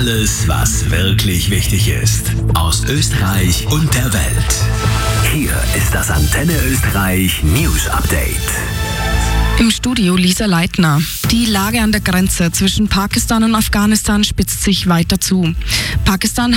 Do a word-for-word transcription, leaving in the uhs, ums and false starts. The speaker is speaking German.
alles, was wirklich wichtig ist. Aus Österreich und der Welt. Hier ist das Antenne Österreich News Update. Im Studio Lisa Leitner. Die Lage an der Grenze zwischen Pakistan und Afghanistan spitzt sich weiter zu. Pakistan